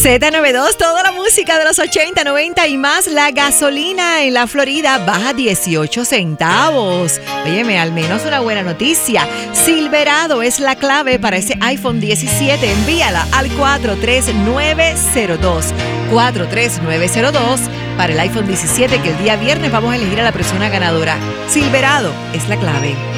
Z92, toda la música de los 80, 90 y más. La gasolina en la Florida baja 18 centavos. Óyeme, al menos una buena noticia. Silverado es la clave para ese iPhone 17. Envíala al 43902. 43902 para el iPhone 17, que el día viernes vamos a elegir a la persona ganadora. Silverado es la clave.